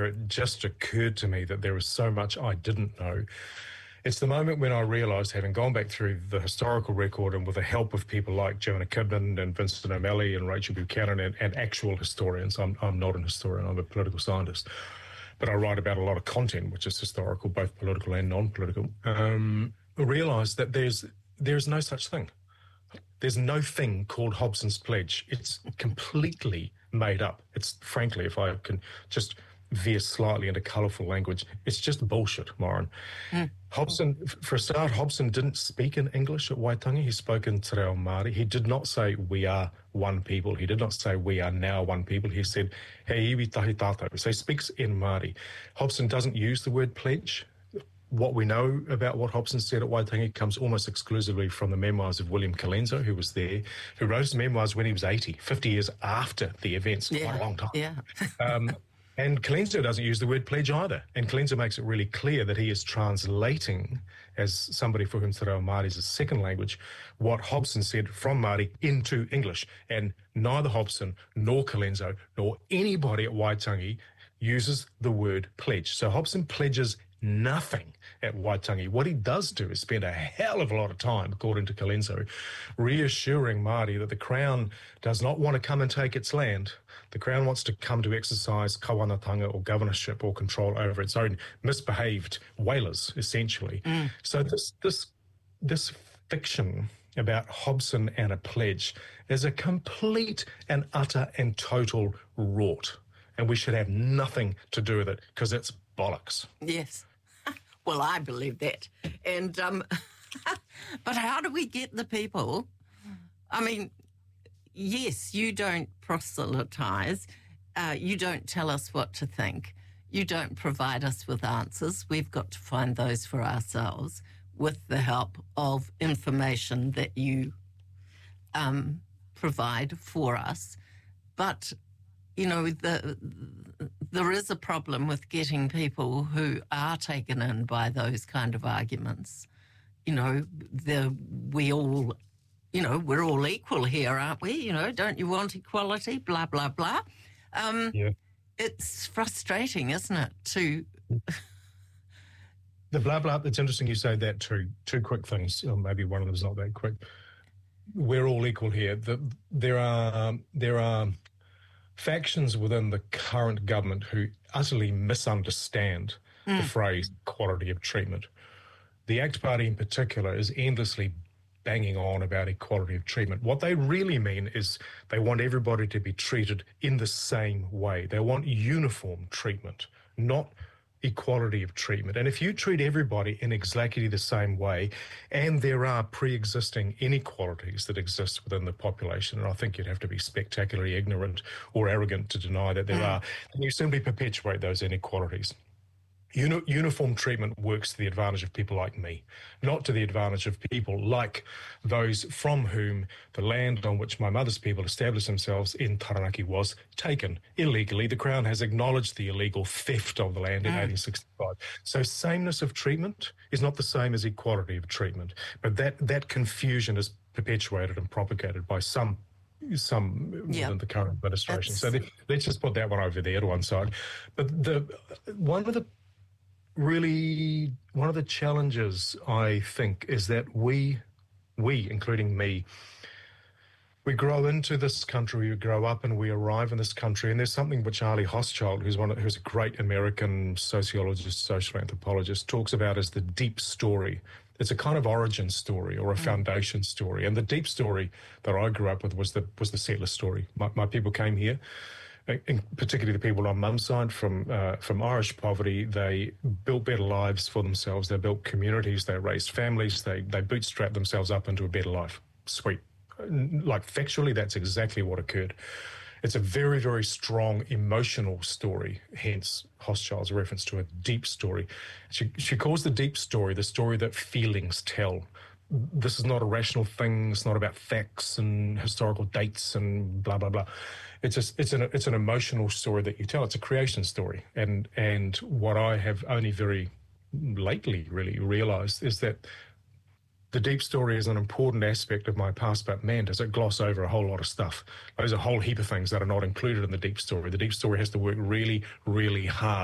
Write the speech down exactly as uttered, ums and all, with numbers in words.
it just occurred to me that there was so much I didn't know. It's the moment when I realised, having gone back through the historical record and with the help of people like Joanna Kidman and Vincent O'Malley and Rachel Buchanan and, and actual historians, I'm, I'm not an historian, I'm a political scientist, but I write about a lot of content which is historical, both political and non-political, um, I realised that there's there's no such thing. There's no thing called Hobson's Pledge. It's completely made up. It's, frankly, if I can just veer slightly into colourful language, it's just bullshit, Maureen. Mm. Hobson, for a start, Hobson didn't speak in English at Waitangi. He spoke in Te Reo Māori. He did not say, we are one people. He did not say, we are now one people. He said, he iwi tahi tātou. So he speaks in Māori. Hobson doesn't use the word pledge. What we know about what Hobson said at Waitangi comes almost exclusively from the memoirs of William Colenso, who was there, who wrote his memoirs when he was eighty, fifty years after the events, yeah, quite a long time. Yeah. um, and Colenso doesn't use the word pledge either. And Colenso makes it really clear that he is translating, as somebody for whom Te Reo Māori is a second language, what Hobson said from Māori into English. And neither Hobson nor Colenso nor anybody at Waitangi uses the word pledge. So Hobson pledges nothing at Waitangi. What he does do is spend a hell of a lot of time, according to Colenso, reassuring Māori that the Crown does not want to come and take its land. The Crown wants to come to exercise kawanatanga or governorship or control over its own misbehaved whalers, essentially. Mm. So this this this fiction about Hobson and a pledge is a complete and utter and total rort. And we should have nothing to do with it because it's bollocks. Yes. Well, I believe that. And um, but how do we get the people? I mean, yes, you don't proselytise. Uh, you don't tell us what to think. You don't provide us with answers. We've got to find those for ourselves with the help of information that you um, provide for us. But you know, the, there is a problem with getting people who are taken in by those kind of arguments. You know, the, we all, you know, we're all equal here, aren't we? You know, don't you want equality? Blah, blah, blah. Um, yeah. It's frustrating, isn't it, to... the blah, blah, it's interesting you say that too. Two quick things, or maybe one of them is not that quick. We're all equal here. The, there are um, there are... factions within the current government who utterly misunderstand mm. the phrase equality of treatment. The ACT Party in particular is endlessly banging on about equality of treatment. What they really mean is they want everybody to be treated in the same way. They want uniform treatment, not equality of treatment. And if you treat everybody in exactly the same way, and there are pre-existing inequalities that exist within the population, and I think you'd have to be spectacularly ignorant or arrogant to deny that there mm. are, then you simply perpetuate those inequalities. Uni- uniform treatment works to the advantage of people like me, not to the advantage of people like those from whom the land on which my mother's people established themselves in Taranaki was taken illegally. The Crown has acknowledged the illegal theft of the land in mm. eighteen sixty-five. So sameness of treatment is not the same as equality of treatment, but that, that confusion is perpetuated and propagated by some some yep. within the current administration. That's... So the, let's just put that one over there to one side. But the one of the Really, one of the challenges, I think, is that we, we, including me, we grow into this country, we grow up and we arrive in this country, and there's something which Ali Hochschild, who's one of, who's a great American sociologist, social anthropologist, talks about as the deep story. It's a kind of origin story or a foundation story. And the deep story that I grew up with was the was the settler story. My, my people came here. And particularly the people on mum's side from uh, from Irish poverty, they built better lives for themselves. They built communities. They raised families. They they bootstrapped themselves up into a better life. Sweet. Like factually, that's exactly what occurred. It's a very, very strong emotional story, hence Hochschild's reference to a deep story. She, she calls the deep story the story that feelings tell. This is not a rational thing. It's not about facts and historical dates and blah, blah, blah. It's a, it's an it's an emotional story that you tell. It's a creation story. And and what I have only very lately really realised is that the deep story is an important aspect of my past, but man, does it gloss over a whole lot of stuff. There's a whole heap of things that are not included in the deep story. The deep story has to work really, really hard